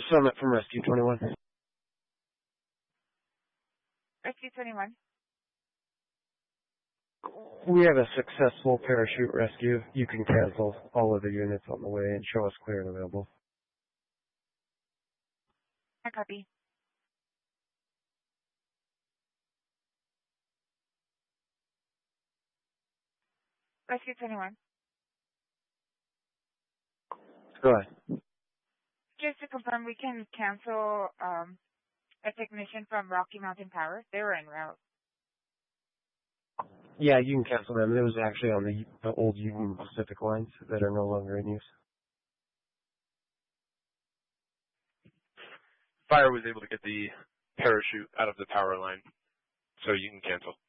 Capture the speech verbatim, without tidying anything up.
Summit from Rescue twenty-one. Rescue twenty-one. We have a successful parachute rescue. You can cancel all of the units on the way and show us clear and available. I copy. Rescue twenty-one. Go ahead. Just to confirm, we can cancel um, a technician from Rocky Mountain Power. They were en route. Yeah, you can cancel them. It was actually on the, the old Union Pacific lines that are no longer in use. Fire was able to get the parachute out of the power line, so you can cancel.